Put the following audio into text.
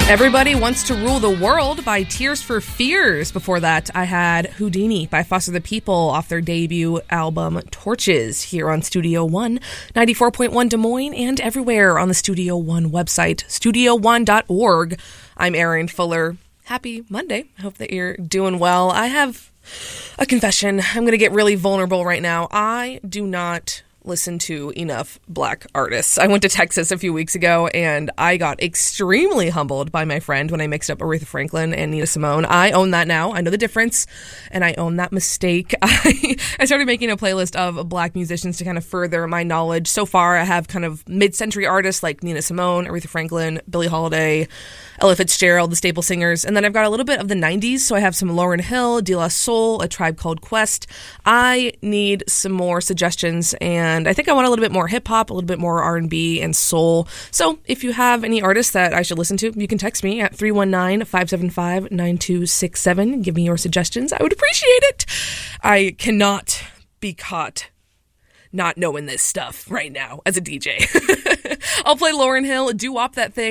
Everybody Wants to Rule the World by Tears for Fears. Before that, I had Houdini by Foster the People off their debut album Torches here on Studio One, 94.1 Des Moines, and everywhere on the Studio One website, studio1.org. I'm Erin Fuller. Happy Monday. I hope that you're doing well. I have a confession. I'm going to get really vulnerable right now. I do not listen to enough Black artists. I went to Texas a few weeks ago and I got extremely humbled by my friend when I mixed up Aretha Franklin and Nina Simone. I own that now. I know the difference and I own that mistake. I started making a playlist of Black musicians to kind of further my knowledge. So far, I have kind of mid-century artists like Nina Simone, Aretha Franklin, Billie Holiday, Ella Fitzgerald, the staple singers, and then I've got a little bit of the 90s, so I have some Lauryn Hill, De La Soul, A Tribe Called Quest. I need some more suggestions, and I think I want a little bit more hip-hop, a little bit more R&B and soul. So if you have any artists that I should listen to, you can text me at 319-575-9267. Give me your suggestions. I would appreciate it. I cannot be caught not knowing this stuff right now as a DJ. I'll play Lauryn Hill, doo-wop that thing.